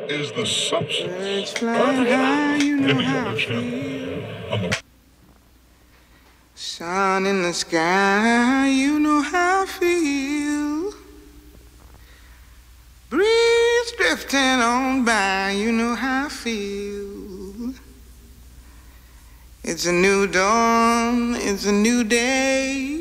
is the substance. Birds flying high, you know Any how other I channel feel. on the Sun in the sky, you know how I feel. Breeze drifting on by, you know how I feel. It's a new dawn, it's a new day.